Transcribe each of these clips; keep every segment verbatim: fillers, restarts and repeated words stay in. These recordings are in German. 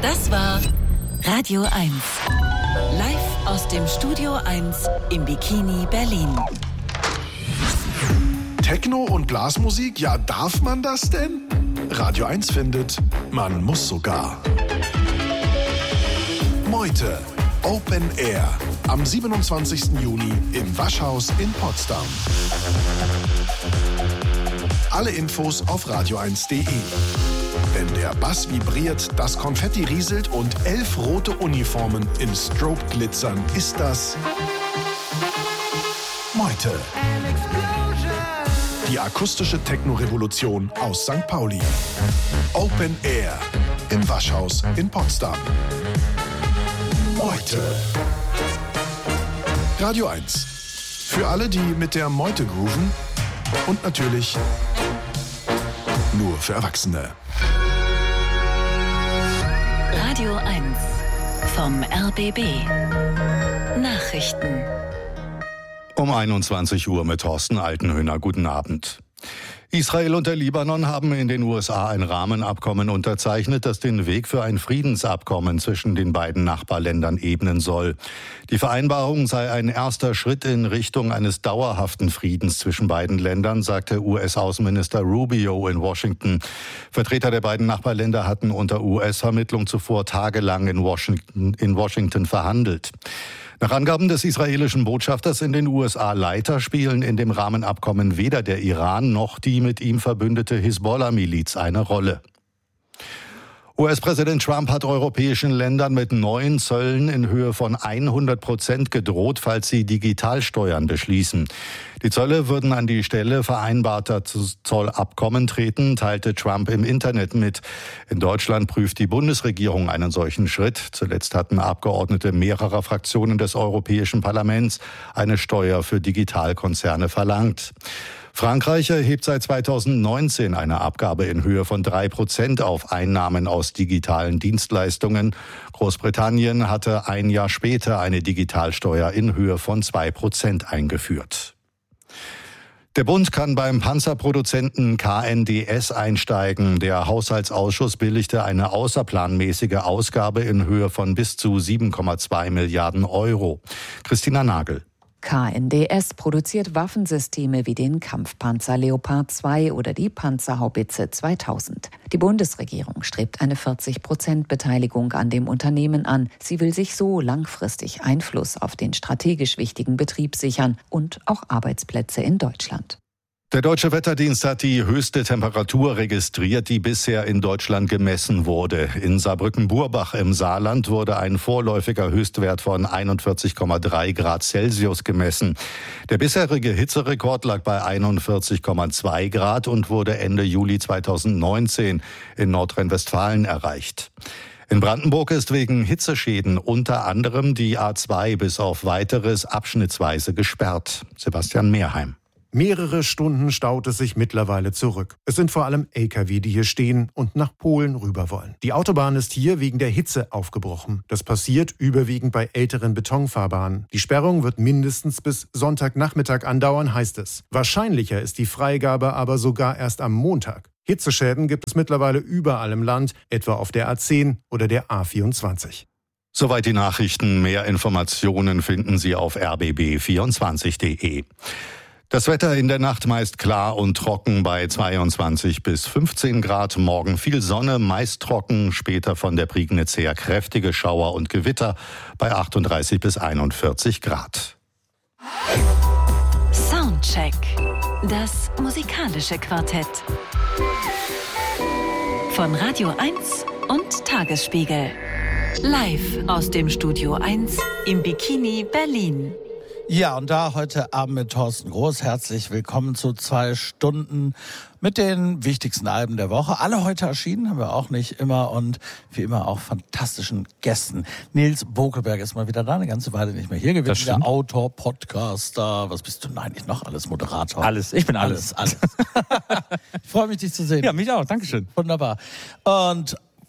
Das war Radio eins. Live aus dem Studio eins im Bikini Berlin. Techno und Blasmusik, ja, darf man das denn? Radio eins findet, man muss sogar. Meute, Open Air, am siebenundzwanzigsten Juni im Waschhaus in Potsdam. Alle Infos auf radio eins punkt de. Wenn der Bass vibriert, das Konfetti rieselt und elf rote Uniformen im Strobe glitzern, ist das Meute. Die akustische Techno-Revolution aus Sankt Pauli. Open Air im Waschhaus in Potsdam. Meute. Radio eins. Für alle, die mit der Meute grooven. Und natürlich nur für Erwachsene. Radio eins vom R B B. Nachrichten. Um einundzwanzig Uhr mit Thorsten Altenhöhner. Guten Abend. Israel und der Libanon haben in den U S A ein Rahmenabkommen unterzeichnet, das den Weg für ein Friedensabkommen zwischen den beiden Nachbarländern ebnen soll. Die Vereinbarung sei ein erster Schritt in Richtung eines dauerhaften Friedens zwischen beiden Ländern, sagte U S-Außenminister Rubio in Washington. Vertreter der beiden Nachbarländer hatten unter U S-Vermittlung zuvor tagelang in Washington, in Washington verhandelt. Nach Angaben des israelischen Botschafters in den U S A Leiter spielen in dem Rahmenabkommen weder der Iran noch die mit ihm verbündete Hisbollah-Miliz eine Rolle. U S-Präsident Trump hat europäischen Ländern mit neuen Zöllen in Höhe von hundert Prozent gedroht, falls sie Digitalsteuern beschließen. Die Zölle würden an die Stelle vereinbarter Zollabkommen treten, teilte Trump im Internet mit. In Deutschland prüft die Bundesregierung einen solchen Schritt. Zuletzt hatten Abgeordnete mehrerer Fraktionen des Europäischen Parlaments eine Steuer für Digitalkonzerne verlangt. Frankreich erhebt seit zweitausendneunzehn eine Abgabe in Höhe von drei Prozent auf Einnahmen aus digitalen Dienstleistungen. Großbritannien hatte ein Jahr später eine Digitalsteuer in Höhe von zwei Prozent eingeführt. Der Bund kann beim Panzerproduzenten K N D S einsteigen. Der Haushaltsausschuss billigte eine außerplanmäßige Ausgabe in Höhe von bis zu sieben Komma zwei Milliarden Euro. Christina Nagel. K N D S produziert Waffensysteme wie den Kampfpanzer Leopard zwei oder die Panzerhaubitze zweitausend. Die Bundesregierung strebt eine vierzig Prozent Beteiligung an dem Unternehmen an. Sie will sich so langfristig Einfluss auf den strategisch wichtigen Betrieb sichern und auch Arbeitsplätze in Deutschland. Der Deutsche Wetterdienst hat die höchste Temperatur registriert, die bisher in Deutschland gemessen wurde. In Saarbrücken-Burbach im Saarland wurde ein vorläufiger Höchstwert von einundvierzig Komma drei Grad Celsius gemessen. Der bisherige Hitzerekord lag bei einundvierzig Komma zwei Grad und wurde Ende Juli zweitausendneunzehn in Nordrhein-Westfalen erreicht. In Brandenburg ist wegen Hitzeschäden unter anderem die A zwei bis auf Weiteres abschnittsweise gesperrt. Sebastian Mehrheim. Mehrere Stunden staut es sich mittlerweile zurück. Es sind vor allem L K W, die hier stehen und nach Polen rüber wollen. Die Autobahn ist hier wegen der Hitze aufgebrochen. Das passiert überwiegend bei älteren Betonfahrbahnen. Die Sperrung wird mindestens bis Sonntagnachmittag andauern, heißt es. Wahrscheinlicher ist die Freigabe aber sogar erst am Montag. Hitzeschäden gibt es mittlerweile überall im Land, etwa auf der A zehn oder der A vierundzwanzig. Soweit die Nachrichten. Mehr Informationen finden Sie auf r b b vierundzwanzig punkt de. Das Wetter in der Nacht meist klar und trocken bei zweiundzwanzig bis fünfzehn Grad. Morgen viel Sonne, meist trocken. Später von der Prignitz her kräftige Schauer und Gewitter bei achtunddreißig bis einundvierzig Grad. Soundcheck. Das musikalische Quartett. Von Radio eins und Tagesspiegel. Live aus dem Studio eins im Bikini Berlin. Ja, und da heute Abend mit Thorsten Groß. Herzlich willkommen zu zwei Stunden mit den wichtigsten Alben der Woche. Alle heute erschienen, haben wir auch nicht immer und wie immer auch fantastischen Gästen. Nils Bokelberg ist mal wieder da, eine ganze Weile nicht mehr hier gewesen. Der Autor, Podcaster, was bist du denn eigentlich noch? Alles Moderator? Alles, ich bin alles. Alles, alles. Ich freue mich, dich zu sehen. Ja, mich auch, dankeschön. Wunderbar. Und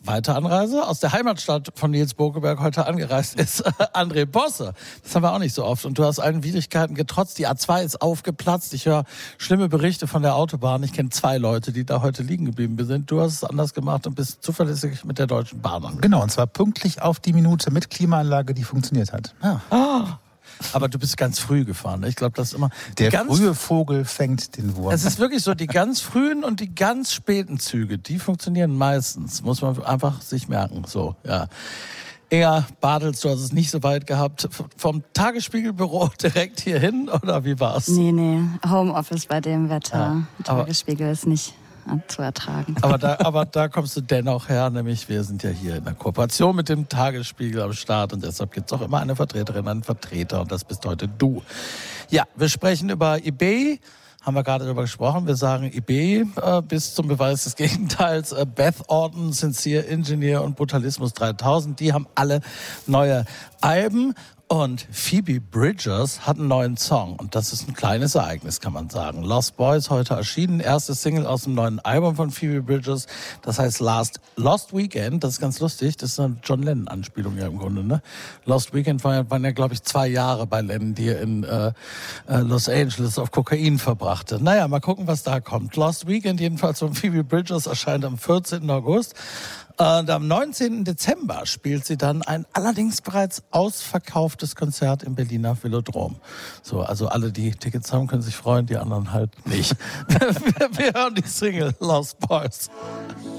weiter Anreise. Aus der Heimatstadt von Nils Bokeberg heute angereist ist André Bosse. Das haben wir auch nicht so oft. Und du hast allen Widrigkeiten getrotzt. Die A zwei ist aufgeplatzt. Ich höre schlimme Berichte von der Autobahn. Ich kenne zwei Leute, die da heute liegen geblieben sind. Du hast es anders gemacht und bist zuverlässig mit der Deutschen Bahn angekommen. Genau, und zwar pünktlich auf die Minute mit Klimaanlage, die funktioniert hat. Ja. Oh. Aber du bist ganz früh gefahren. Ich glaube, das ist immer... Der ganz frühe Vogel fängt den Wurm. Es ist wirklich so, die ganz frühen und die ganz späten Züge, die funktionieren meistens. Muss man einfach sich merken. So, ja. Inga Bartels, du hast es nicht so weit gehabt. Vom Tagesspiegelbüro direkt hierhin, oder wie war's? Nee, nee. Homeoffice bei dem Wetter. Ja, Tagesspiegel ist nicht zu ertragen. Aber da, aber da kommst du dennoch her, nämlich wir sind ja hier in der Kooperation mit dem Tagesspiegel am Start und deshalb gibt es auch immer eine Vertreterin, einen Vertreter und das bist heute du. Ja, wir sprechen über eBay, haben wir gerade darüber gesprochen, wir sagen eBay äh, bis zum Beweis des Gegenteils. Äh, Beth Orton, Sincere Engineer und Brutalismus dreitausend, die haben alle neue Alben. Und Phoebe Bridgers hat einen neuen Song. Und das ist ein kleines Ereignis, kann man sagen. Lost Boys heute erschienen. Erste Single aus dem neuen Album von Phoebe Bridgers. Das heißt Last, Lost Weekend. Das ist ganz lustig. Das ist eine John Lennon-Anspielung ja im Grunde, ne? Lost Weekend waren ja, waren ja glaube ich, zwei Jahre bei Lennon, die er in äh, Los Angeles auf Kokain verbrachte. Naja, mal gucken, was da kommt. Lost Weekend jedenfalls von Phoebe Bridgers erscheint am vierzehnten August. Und am neunzehnten Dezember spielt sie dann ein allerdings bereits ausverkauftes Konzert im Berliner Velodrom. So, also alle, die Tickets haben, können sich freuen, die anderen halt nicht. wir, wir hören die Single Lost Boys.